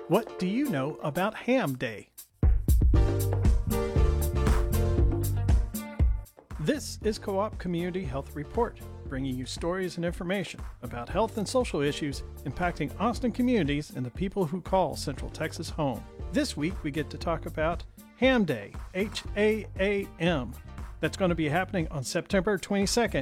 What do you know about Ham Day? This is Co-op Community Health Report, bringing you stories and information about health and social issues impacting Austin communities and the people who call Central Texas home. This week we get to talk about Ham Day, H-A-A-M. That's going to be happening on September 22nd